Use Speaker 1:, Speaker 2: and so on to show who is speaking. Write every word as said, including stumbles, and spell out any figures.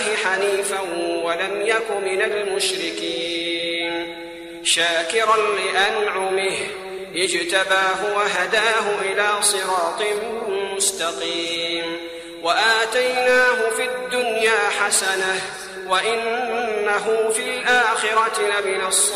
Speaker 1: الله حنيفا ولم يك من المشركين شاكرا لأنعمه اجتباه وهداه إلى صراط مستقيم وآتيناه في الدنيا حسنة وإنه في الآخرة لمن الصالحين